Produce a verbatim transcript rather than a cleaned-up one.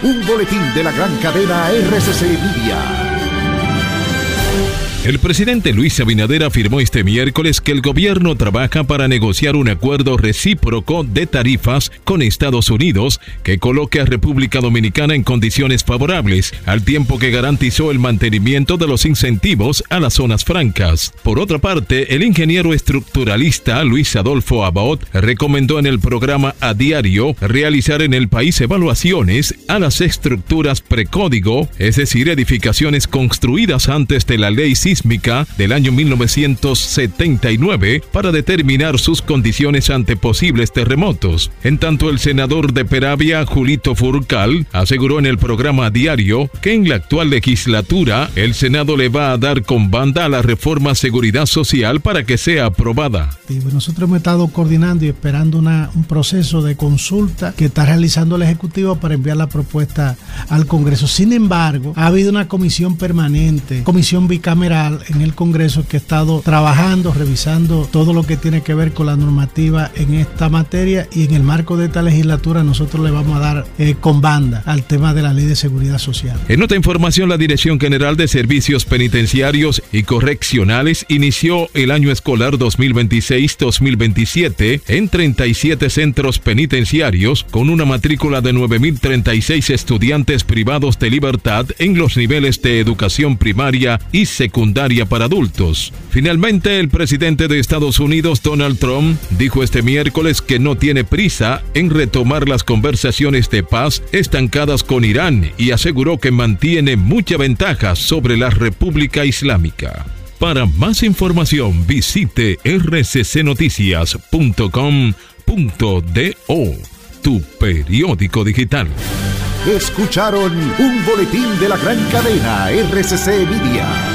un boletín de la gran cadena R C C Media. El presidente Luis Abinader afirmó este miércoles que el gobierno trabaja para negociar un acuerdo recíproco de tarifas con Estados Unidos que coloque a República Dominicana en condiciones favorables, al tiempo que garantizó el mantenimiento de los incentivos a las zonas francas. Por otra parte, el ingeniero estructuralista Luis Adolfo Abaut recomendó en el programa A Diario realizar en el país evaluaciones a las estructuras precódigo, es decir, edificaciones construidas antes de la ley sísmica del año mil novecientos setenta y nueve para determinar sus condiciones ante posibles terremotos. En tanto, el senador de Peravia, Julito Furcal, aseguró en el programa Diario que en la actual legislatura el Senado le va a dar con banda a la reforma Seguridad Social para que sea aprobada. Nosotros hemos estado coordinando y esperando una, un proceso de consulta que está realizando el Ejecutivo para enviar la propuesta al Congreso. Sin embargo, ha habido una comisión permanente, comisión bicameral en el Congreso que ha estado trabajando, revisando todo lo que tiene que ver con la normativa en esta materia, y en el marco de esta legislatura nosotros le vamos a dar eh, con banda al tema de la Ley de Seguridad Social. En otra información, la Dirección General de Servicios Penitenciarios y Correccionales inició el año escolar dos mil veintiséis dos mil veintisiete en treinta y siete centros penitenciarios con una matrícula de nueve mil treinta y seis estudiantes privados de libertad en los niveles de educación primaria y secundaria para adultos. Finalmente, el presidente de Estados Unidos, Donald Trump, dijo este miércoles que no tiene prisa en retomar las conversaciones de paz estancadas con Irán y aseguró que mantiene mucha ventaja sobre la República Islámica. Para más información, visite r c c noticias punto com punto do, tu periódico digital. Escucharon un boletín de la gran cadena R C C Media.